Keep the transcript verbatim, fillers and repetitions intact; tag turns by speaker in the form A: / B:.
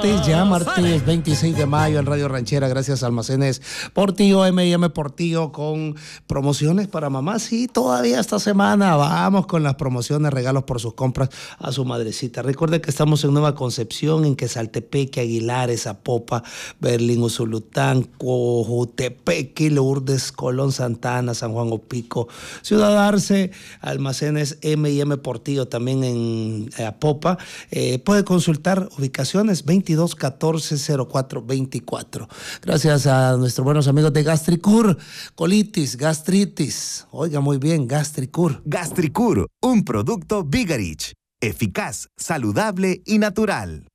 A: martes, ya martes veintiséis de mayo en Radio Ranchera, gracias a Almacenes Portillo, eme y eme Portillo con promociones para mamá. Sí, todavía esta semana vamos con las promociones, regalos por sus compras a su madrecita. Recuerde que estamos en Nueva Concepción, en Quesaltepeque, Aguilares, Zapopa, Berlín, Usulután, Cojutepeque, Lourdes, Colón, Santana, San Juan Opico, Ciudad Arce, Almacenes eme y eme Portillo también en Apopa. Eh, puede consultar ubicaciones veintidós catorce cero cuatro veinticuatro. Gracias a nuestros buenos amigos de Gastricur, colitis, gastritis. Oiga muy bien, Gastricur.
B: Gastricur, un producto Bigarich, eficaz, saludable y natural.